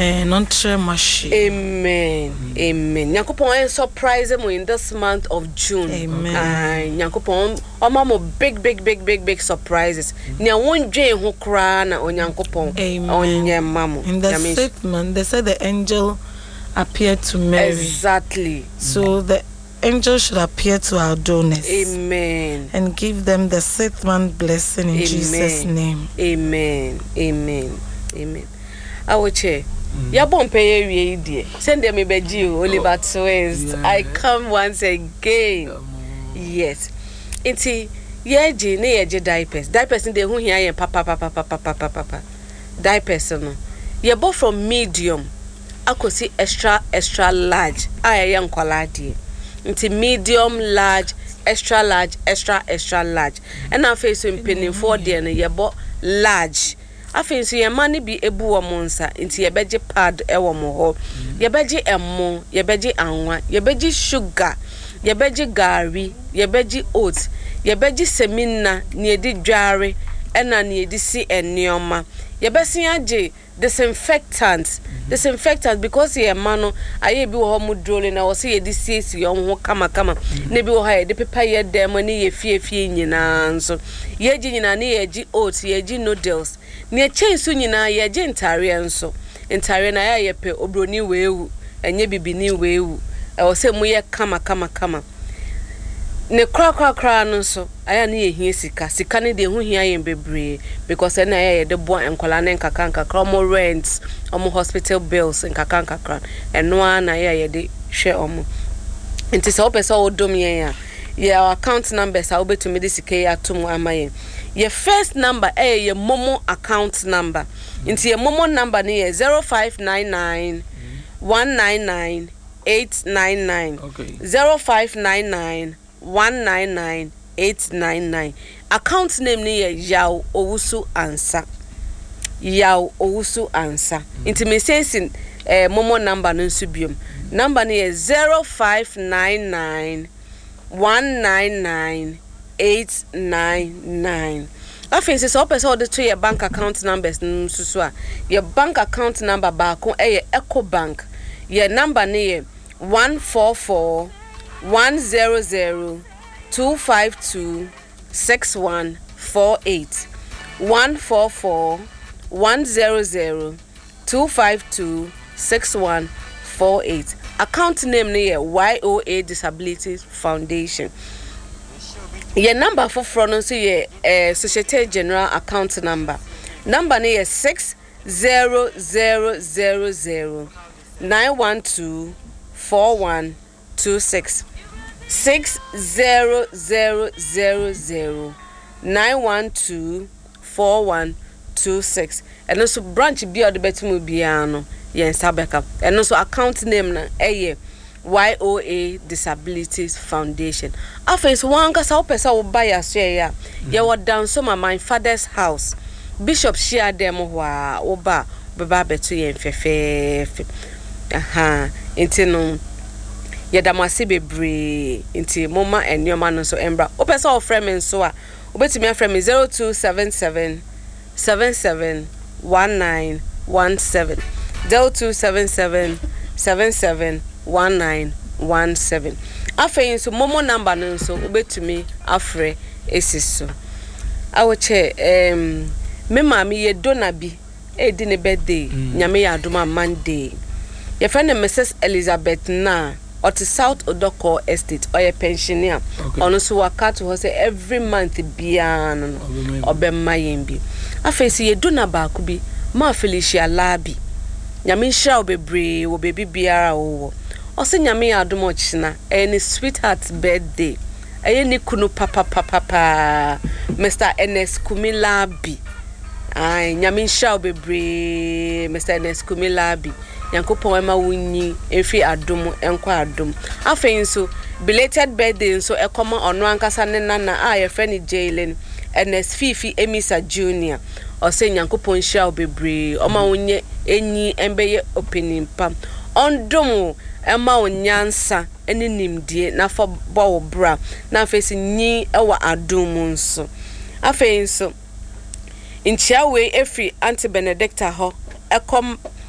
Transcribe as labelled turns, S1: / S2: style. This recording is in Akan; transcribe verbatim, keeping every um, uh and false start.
S1: Amen.
S2: Amen. Amen. Nyankopon surprise mu in this month of June.
S1: Amen.
S2: Ah, Nyankopon omamo big big big big big surprises. Nya wondwe ho kra na onyankopon onye mamo.
S1: In the sixth month they said the angel appeared to Mary.
S2: Exactly.
S1: So the angel should appear to our donors.
S2: Amen.
S1: And give them the sixth month blessing in Amen. Jesus' name.
S2: Amen. Amen. Amen. Awoche. Ya bompe ye wie die. Send them beji Oliver Twins. I come once again. Yes. Inti yeji ne yeji diapers. Diapers in the hu hia yen papa papa papa papa papa. Diapers no. Ye bo from medium akosi extra extra large. Aya yen kwala die. Inti medium, large, extra large, extra extra large. And I face in penny for the and ye bo large. I fancy your money be a boo monsa into your beji pad ewa moho. Your beji emo, your beji anwa, your beji sugar, your beji gari, your beji oats, your beji semina near the jari, and near the sea and neoma. Your besi disinfectants, disinfectants because ye mano, I be homo drolling, I was say this is young kama kama. Nebi wo the paper ye demoni ye fie fie nyina so. Ye jina ni ye ji oats, ye ji noodles. Near chain soon na ye gentarian so. Entarian I ye pe obroni wewu, and ye be ni wewu. I was say muye kama kama kama. Ne kra kra kra no so aya na ye hie sika sika ne de hu hia yen bebre because na ye de bo enkola na nkaka nkaka mo rents omo hospital bills nkaka nkaka eno na ye de hwe omo nti se opese o dom yen ya your account number sa obetumi de sika ya tum amaye your first number eh your momo account number nti your momo number ne ye zero five nine nine one nine nine eight nine nine okay zero five nine nine one nine nine eight nine nine. Account name ni Yao Owusu Ansa. Yao Owusu Ansa. Mm. Inti me sense eh momo number no subium. Mm. Number ni zero five nine nine one nine nine eight nine nine. Afin se so person the to your bank account numbers nsusu a. Your bank account number ba ko eh Eco Bank. Your number ni one four four one zero zero two five two six one four eight one four four one zero zero two five two six one four eight. Account name ne Y O A Disability Foundation. Your number for front so ye uh, Societe General account number. Number ne six zero zero zero zero nine one two four one two six. Six zero zero zero zero nine one two four one two six. And also branch be the betumu biano yen sabeka. And also account name na eye Y O A Disabilities Foundation. After one kasa opesa wo buy a share ya. Ya wa down so my father's house. Bishop share them wa oba baba betu yen fefe. Aha, intino Yadamasi bebre inti moma and your man so embra. Opesa of frame so a obetimi aframe zero two seven seven seven seven one nine one seven zero two seven seven seven seven one nine one seven. Afen so momo number no so obetimi afre esiso. Awoche em me mama ye dona bi e di ne birthday nyame ya adoma Monday. Your friend Missus Elizabeth na or to South Odoko Estate or a pensioner. On also a cat who say every month bian or be mayimbi. I face ye do na ba could be ma Felicia Labi. Yamin shall be brave or baby biara or or send Yami Adumochina any sweetheart's birthday. Any kunu papa papa papa Mister Enes Kumilabi. Ay Yamin shall be brave Mister Enes Kumilabi. Yankopon ema wunyi efi adom enko adom afein so belated birthday so e koma ono ankasa ne nana a ye friend Jalen Ns Fifi Emisa Junior o se Yankopon hia obebre o ma wunye enyi embeye opening pam ondom ema onyansa eni nimdie na fo bo bra na afesi nyi ewa adom nso afein so inchia we efi Auntie Benedicta ho ekom